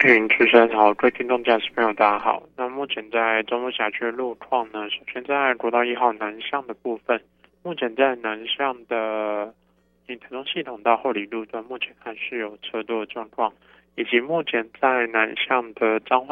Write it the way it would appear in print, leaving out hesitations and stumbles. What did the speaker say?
主持人好，各位听众驾驶朋友大家好。那目前在中部辖区的路况呢，首先在国道1号南向的部分，目前在南向的台中系统到后里路段，目前还是有车多的状况，以及目前在南向的彰化